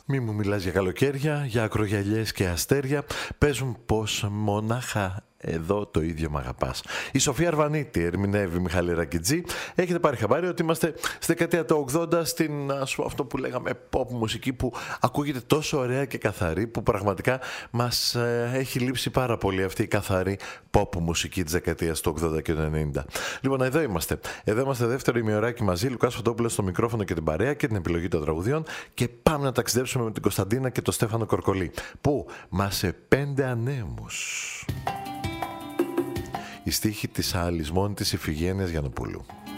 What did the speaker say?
Μη μου μιλάς για καλοκαίρια, για ακρογιαλιές και αστέρια. Παίζουν πως μονάχα εδώ το ίδιο μ' αγαπάς. Η Σοφία Αρβανίτη ερμηνεύει Μιχάλη Ρακιτζή. Έχετε πάρει χαμπάρι ότι είμαστε στη δεκαετία του 80 στην αυτό που λέγαμε pop μουσική, που ακούγεται τόσο ωραία και καθαρή, που πραγματικά μας έχει λείψει πάρα πολύ αυτή η καθαρή pop μουσική της δεκαετίας του 80 και του 90. Λοιπόν, εδώ είμαστε. Εδώ είμαστε δεύτερο ημιωράκι μαζί. Λουκάς Φωτόπουλος στο μικρόφωνο και την παρέα και την επιλογή των τραγουδιών. Και πάμε να ταξιδέψουμε με την Κωνσταντίνα και τον Στέφανο Κορκολί, που μας σε 5 ανέμους. Η στίχη της Αλυσμόνητης Ιφηγένειας Γιαννοπούλου.